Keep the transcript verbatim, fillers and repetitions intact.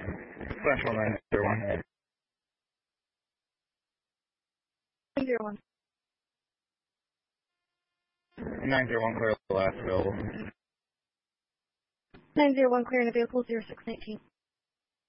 Central nine zero one. nine zero one. nine zero one, clear the last available. nine zero one, clearing a vehicle zero six nineteen.